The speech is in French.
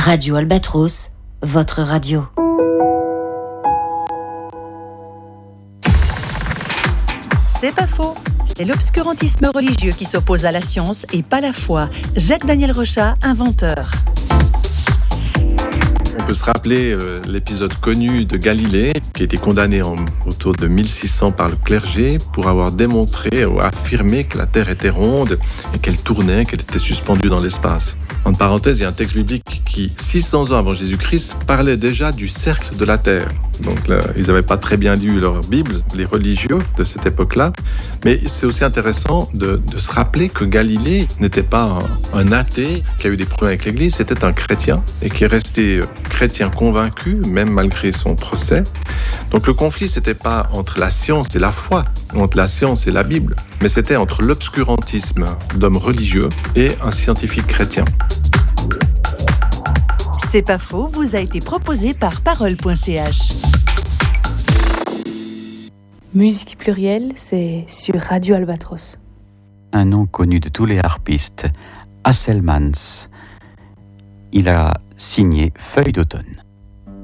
Radio Albatros, votre radio. C'est pas faux. C'est l'obscurantisme religieux qui s'oppose à la science et pas la foi. Jacques-Daniel Rochat, inventeur. On peut se rappeler l'épisode connu de Galilée, qui a été condamné autour de 1600 par le clergé pour avoir démontré ou affirmé que la Terre était ronde et qu'elle tournait, qu'elle était suspendue dans l'espace. En parenthèse, il y a un texte biblique qui, 600 ans avant Jésus-Christ, parlait déjà du cercle de la Terre. Donc là, ils n'avaient pas très bien lu leur Bible, les religieux de cette époque-là. Mais c'est aussi intéressant de se rappeler que Galilée n'était pas un athée qui a eu des problèmes avec l'Église, c'était un chrétien et qui est resté chrétien convaincu, même malgré son procès. Donc le conflit, c'était pas entre la science et la foi, entre la science et la Bible, mais c'était entre l'obscurantisme d'hommes religieux et un scientifique chrétien. C'est pas faux, vous a été proposé par parole.ch. Musique plurielle, c'est sur Radio Albatros. Un nom connu de tous les harpistes, Hasselmans. Il a signé Feuille d'automne.